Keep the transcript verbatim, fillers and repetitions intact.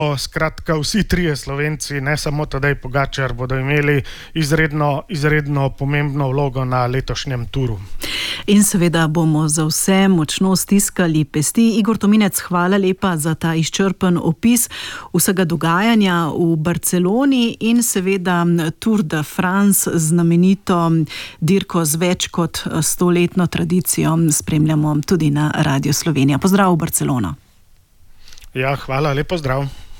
Skratka, vsi trije Slovenci, ne samo Tadej Pogačar, bodo imeli izredno, izredno pomembno vlogo na letošnjem turu. In seveda bomo za vse močno stiskali pesti. Igor Tominec, hvala lepa za ta izčrpen opis vsega dogajanja v Barceloni in seveda Tour de France, znamenito dirko z več kot stoletno tradicijo, spremljamo tudi na Radiu Slovenija. Pozdrav v Barcelono. Ja, hvala, lep pozdrav.